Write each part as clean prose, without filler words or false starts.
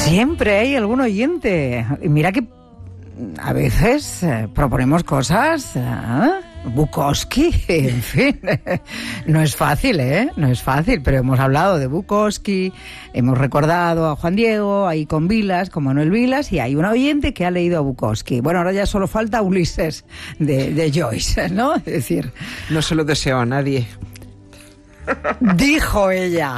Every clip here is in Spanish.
Siempre hay algún oyente. Y mira que a veces proponemos cosas... Bukowski, en fin, no es fácil, no es fácil, pero hemos hablado de Bukowski, hemos recordado a Juan Diego, ahí con Vilas, con Manuel Vilas, y hay un oyente que ha leído a Bukowski. Bueno, ahora ya solo falta Ulises de Joyce, ¿no? Es decir... No se lo deseo a nadie. Dijo ella.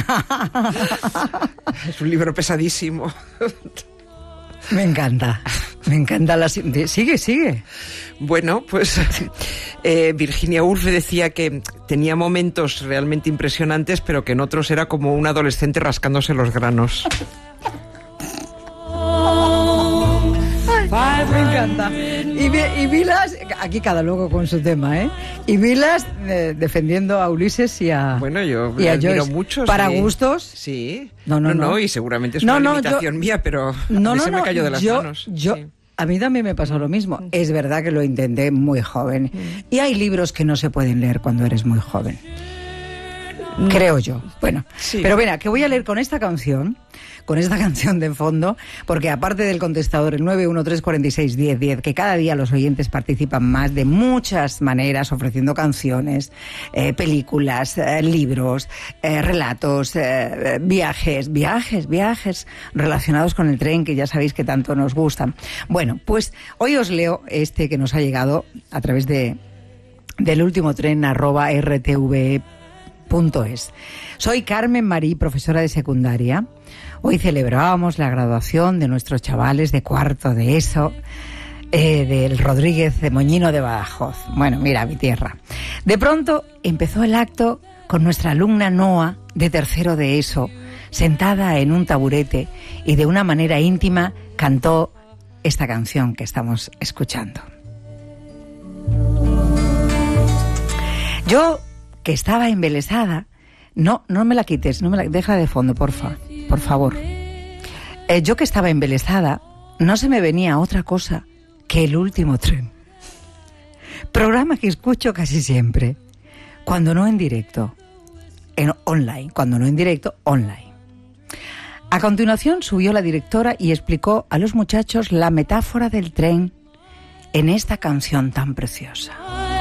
Es un libro pesadísimo. Me encanta la... Sigue. Bueno, pues Virginia Woolf decía que tenía momentos realmente impresionantes, pero que en otros era como un adolescente rascándose los granos. Me encanta. Y Vilas, aquí cada loco con su tema, ¿eh? Y Vilas defendiendo a Ulises y a... Bueno, yo y a admiro Joyce. mucho. ¿Para sí. gustos? Sí. No, y seguramente es una limitación mía, pero a mí se me cayó de las manos. Sí. A mí también me pasó lo mismo. Es verdad que lo intenté muy joven. Y hay libros que no se pueden leer cuando eres muy joven. Creo yo. Bueno, sí. Pero mira, que voy a leer con esta canción de fondo, porque aparte del contestador, el 913461010, que cada día los oyentes participan más de muchas maneras, ofreciendo canciones, películas, libros, relatos, viajes relacionados con el tren, que ya sabéis que tanto nos gustan. Bueno, pues hoy os leo este que nos ha llegado a través del ultimotren@rtve.es. Soy Carmen Marí, profesora de secundaria. Hoy celebrábamos la graduación de nuestros chavales de cuarto de ESO, del Rodríguez de Moñino de Badajoz. Bueno, mira, mi tierra. De pronto empezó el acto con nuestra alumna Noa, de tercero de ESO, sentada en un taburete y de una manera íntima cantó esta canción que estamos escuchando. Yo, que estaba embelesada, no me la quites, deja de fondo, por favor. Yo que estaba embelesada, no se me venía otra cosa que El Último Tren. Programa que escucho casi siempre, cuando no en directo, online. A continuación subió la directora y explicó a los muchachos la metáfora del tren en esta canción tan preciosa.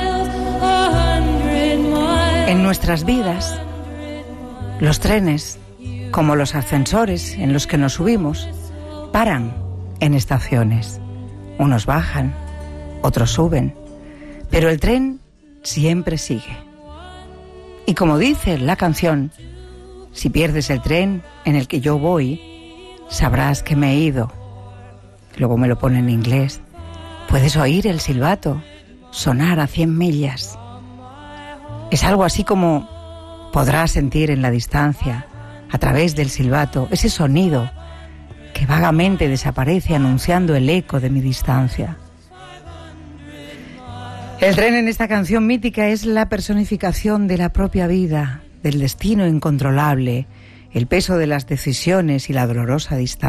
En nuestras vidas, los trenes, como los ascensores en los que nos subimos, paran en estaciones. Unos bajan, otros suben, pero el tren siempre sigue. Y como dice la canción, si pierdes el tren en el que yo voy, sabrás que me he ido. Luego me lo pone en inglés. Puedes oír el silbato sonar a 100 millas. Es algo así como podrás sentir en la distancia, a través del silbato, ese sonido que vagamente desaparece anunciando el eco de mi distancia. El tren en esta canción mítica es la personificación de la propia vida, del destino incontrolable, el peso de las decisiones y la dolorosa distancia.